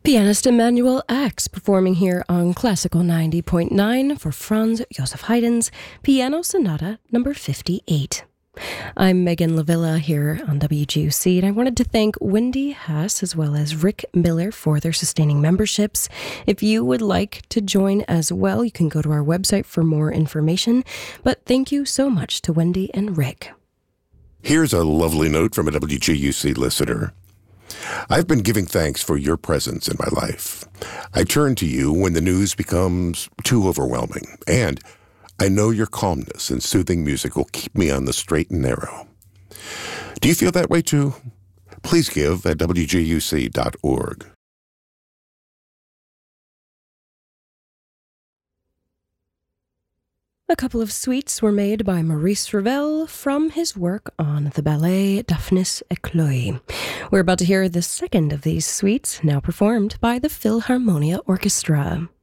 Pianist Emanuel Ax performing here on Classical 90.9 for Franz Joseph Haydn's Piano Sonata number 58. I'm Megan Lavilla here on WGUC, and I wanted to thank Wendy Haas as well as Rick Miller for their sustaining memberships. If you would like to join as well, you can go to our website for more information. But thank you so much to Wendy and Rick. Here's a lovely note from a WGUC listener. I've been giving thanks for your presence in my life. I turn to you when the news becomes too overwhelming, and I know your calmness and soothing music will keep me on the straight and narrow. Do you feel that way too? Please give at WGUC.org. A couple of suites were made by Maurice Ravel from his work on the ballet Daphnis et Chloe. We're about to hear the second of these suites, now performed by the Philharmonia Orchestra.